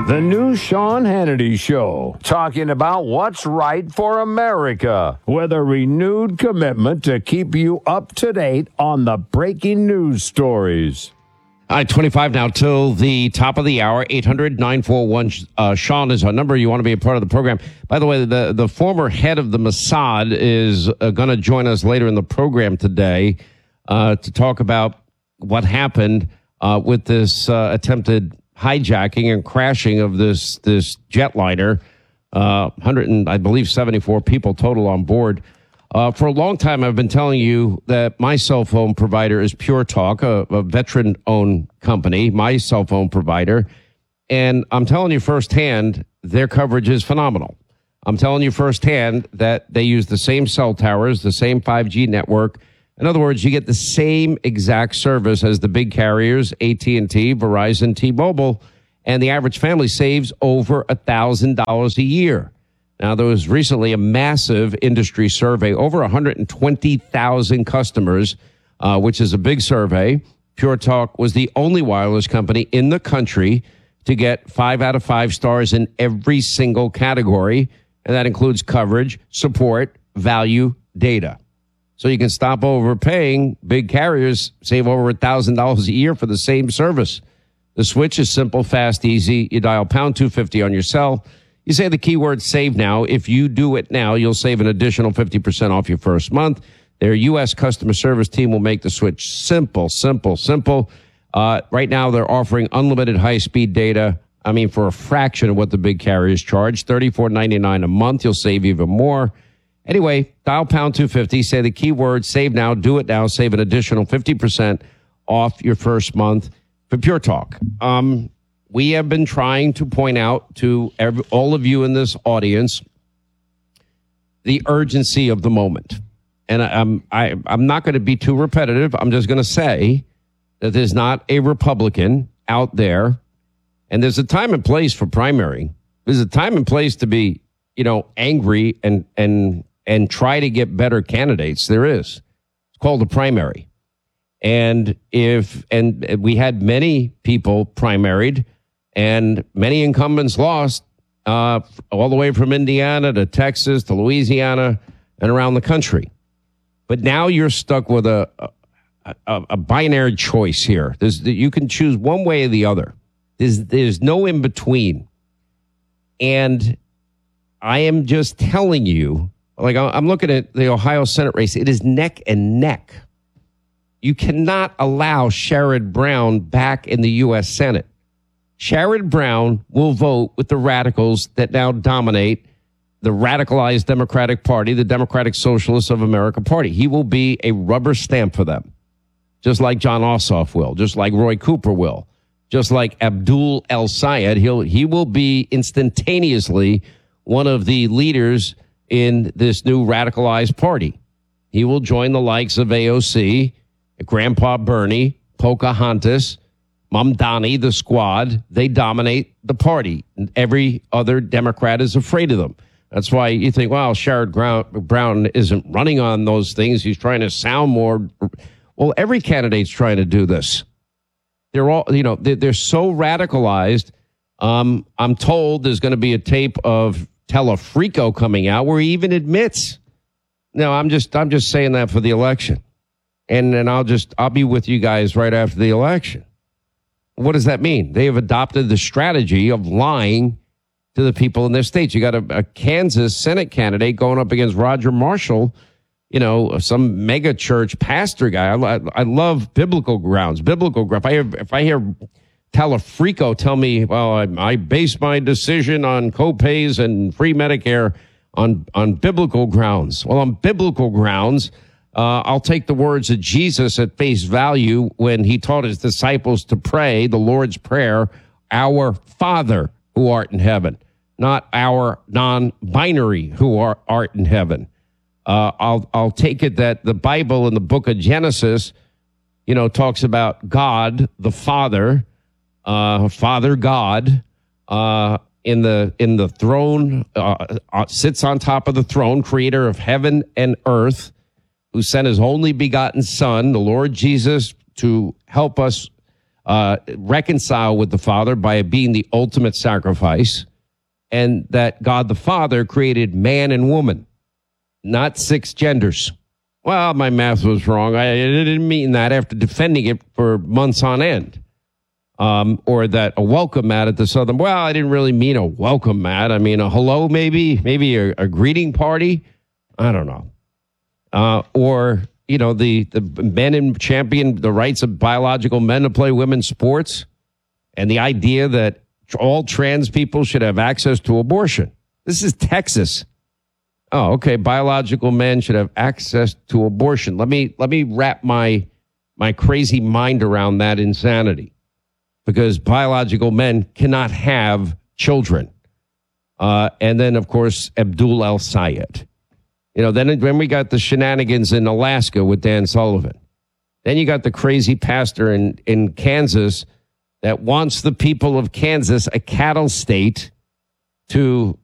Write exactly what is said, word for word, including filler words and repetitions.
The new Sean Hannity Show, talking about what's right for America, with a renewed commitment to keep you up to date on the breaking news stories. All right, twenty-five now till the top of the hour. eight hundred nine four one uh, Sean is our number. You want to be a part of the program. By the way, the, the former head of the Mossad is uh, going to join us later in the program today uh, to talk about what happened uh, with this uh, attempted hijacking and crashing of this this jetliner. Uh, one hundred and I believe seventy-four people total on board. Uh, for a long time, I've been telling you that my cell phone provider is Pure Talk, a, a veteran-owned company, my cell phone provider. And I'm telling you firsthand, their coverage is phenomenal. I'm telling you firsthand that they use the same cell towers, the same five G network. In other words, you get the same exact service as the big carriers, A T and T, Verizon, T-Mobile, and the average family saves over one thousand dollars a year. Now, there was recently a massive industry survey, over one hundred twenty thousand customers, uh, which is a big survey. Pure Talk was the only wireless company in the country to get five out of five stars in every single category, and that includes coverage, support, value, data. So you can stop overpaying. Big carriers save over one thousand dollars a year for the same service. The switch is simple, fast, easy. You dial pound two fifty on your cell. You say the keyword save now. If you do it now, you'll save an additional fifty percent off your first month. Their U S customer service team will make the switch simple, simple, simple. Uh, right now, they're offering unlimited high-speed data. I mean, for a fraction of what the big carriers charge, thirty-four ninety-nine a month. You'll save even more. Anyway, dial pound two fifty. Say the keyword save now. Do it now. Save an additional fifty percent off your first month for Pure Talk. Um... We have been trying to point out to every, all of you in this audience the urgency of the moment. And I, I'm, I, I'm not going to be too repetitive. I'm just going to say that there's not a Republican out there, and there's a time and place for primary. There's a time and place to be, you know, angry and, and, and try to get better candidates. There is. It's called a primary. And if, and we had many people primaried, and many incumbents lost, uh, all the way from Indiana to Texas to Louisiana and around the country. But now you're stuck with a a, a binary choice here. There's, you can choose one way or the other. There's, there's no in between. And I am just telling you, like I'm looking at the Ohio Senate race. It is neck and neck. You cannot allow Sherrod Brown back in the U S Senate. Sherrod Brown will vote with the radicals that now dominate the radicalized Democratic Party, the Democratic Socialists of America Party. He will be a rubber stamp for them, just like John Ossoff will, just like Roy Cooper will, just like Abdul El-Sayed. He'll, he will be instantaneously one of the leaders in this new radicalized party. He will join the likes of A O C, Grandpa Bernie, Pocahontas, Mamdani, the squad. They dominate the party. And every other Democrat is afraid of them. That's why you think, well, Sherrod Brown isn't running on those things. He's trying to sound more. Well, every candidate's trying to do this. They're all, you know, they're, they're so radicalized. Um, I'm told there's going to be a tape of Telefrico coming out where he even admits. No, I'm just, I'm just saying that for the election. And then I'll just, I'll be with you guys right after the election. What does that mean? They have adopted the strategy of lying to the people in their states. You got a, a Kansas Senate candidate going up against Roger Marshall, you know, some mega church pastor guy. I, I love biblical grounds, biblical grounds. If I hear, if I hear Telefrico tell me, well, I, I base my decision on copays and free Medicare on, on biblical grounds. Well, on biblical grounds, Uh, I'll take the words of Jesus at face value when he taught his disciples to pray the Lord's Prayer, our Father who art in heaven, not our non-binary who are, art in heaven. Uh, I'll, I'll take it that the Bible in the book of Genesis, you know, talks about God, the Father, uh, Father God, uh, in the, in the throne, uh, uh, sits on top of the throne, creator of heaven and earth, who sent his only begotten Son, the Lord Jesus, to help us uh, reconcile with the Father by being the ultimate sacrifice, and that God the Father created man and woman, not six genders. Well, my math was wrong. I, I didn't mean that after defending it for months on end. Um, or that a welcome mat at the Southern. Well, I didn't really mean a welcome mat. I mean a hello, maybe, maybe a, a greeting party. I don't know. Uh, or, you know, the, the men in champion the rights of biological men to play women's sports, and the idea that all trans people should have access to abortion. This is Texas. Oh, okay. Biological men should have access to abortion. Let me let me wrap my my crazy mind around that insanity. Because biological men cannot have children. Uh, and then, of course, Abdul El-Sayed. You know, then when we got the shenanigans in Alaska with Dan Sullivan. Then you got the crazy pastor in, in Kansas that wants the people of Kansas, a cattle state, to